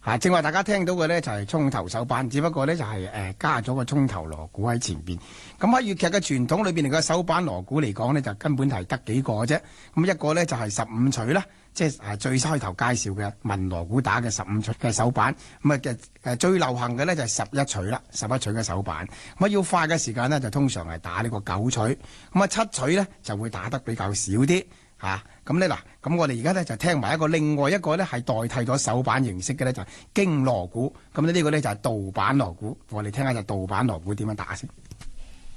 正話大家聽到嘅咧就係衝頭手板，只不過咧就係加咗個衝頭鑼鼓喺前邊。咁喺粵劇嘅傳統裏邊嚟個手板鑼鼓嚟講呢，就根本係得幾個啫。咁一個咧就係15錘啦，即係最開頭介紹嘅文鑼鼓打嘅15錘嘅手板。咁最流行嘅咧就係11錘啦，11錘嘅手板。咁要快嘅時間呢，就通常係打呢個9錘。咁7錘咧就會打得比較少啲。咁咧咁我哋而家咧就聽埋另外一個咧係代替咗手板形式嘅咧就係京鑼鼓。咁呢個咧就係盜版鑼鼓。我哋聽下就盜版鑼鼓點樣打先。